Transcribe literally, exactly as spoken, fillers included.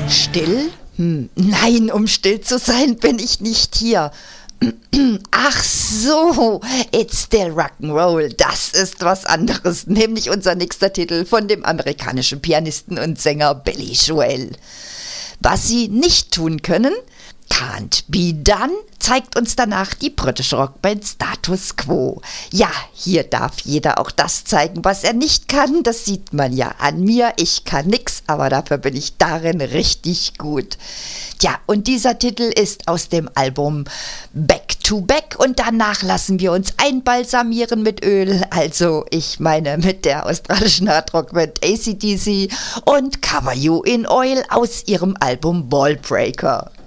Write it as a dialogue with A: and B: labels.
A: Still? Hm, nein, um still zu sein, bin ich nicht hier. Ach so, It's Still Rock'n'Roll, das ist was anderes, nämlich unser nächster Titel von dem amerikanischen Pianisten und Sänger Billy Joel. Was sie nicht tun können, Can't Be Done, zeigt uns danach die britische Rockband Status Quo. Ja, hier darf jeder auch das zeigen, was er nicht kann. Das sieht man ja an mir. Ich kann nix, aber dafür bin ich darin richtig gut. Tja, und dieser Titel ist aus dem Album Back to Back und danach lassen wir uns einbalsamieren mit Öl. Also, ich meine mit der australischen Hardrockband A C D C und Cover You in Oil aus ihrem Album Ballbreaker.